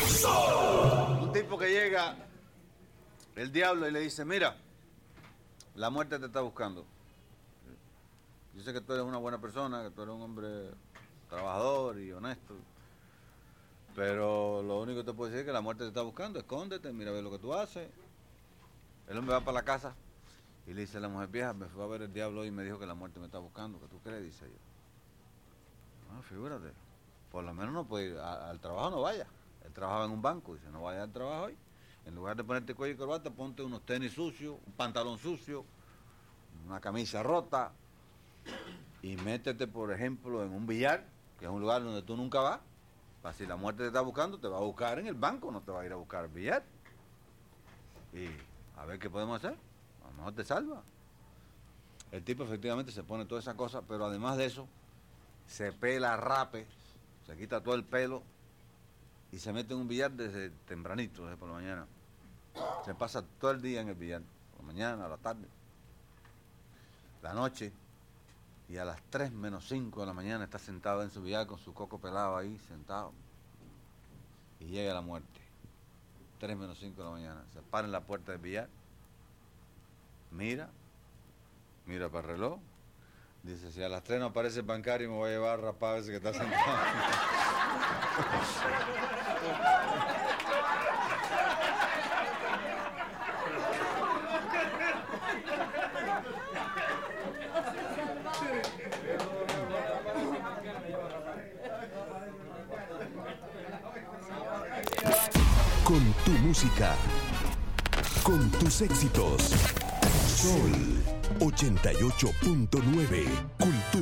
Un tipo que llega, el diablo, y le dice, mira, la muerte te está buscando. Yo sé que tú eres una buena persona, que tú eres un hombre trabajador y honesto, pero lo único que te puedo decir es que la muerte te está buscando. Escóndete, mira a ver lo que tú haces. El hombre va para la casa y le dice a la mujer, vieja, me fue a ver el diablo y me dijo que la muerte me está buscando. ¿Qué tú crees? Dice yo. No, figúrate, por lo menos no puede ir al trabajo, no vaya. Él trabajaba en un banco, dice, no vaya al trabajo hoy. En lugar de ponerte cuello y corbata, ponte unos tenis sucios, un pantalón sucio, una camisa rota, y métete, por ejemplo, en un billar, que es un lugar donde tú nunca vas. Para si la muerte te está buscando, te va a buscar en el banco, no te va a ir a buscar al billar. Y a ver qué podemos hacer, a lo mejor te salva. El tipo efectivamente se pone toda esa cosa, pero además de eso, se pela rape, se quita todo el pelo y se mete en un billar desde tempranito, desde por la mañana. Se pasa todo el día en el billar, por la mañana, a la tarde, la noche, y a las 3 menos 5 de la mañana está sentado en su billar con su coco pelado ahí, sentado, y llega la muerte. 3 menos 5 de la mañana, se para en la puerta del billar, mira para el reloj, dice, si a las 3 no aparece el bancario me voy a llevar rapado ese que está sentado. Con tu música, con tus éxitos. Sol 88.9 Cultura.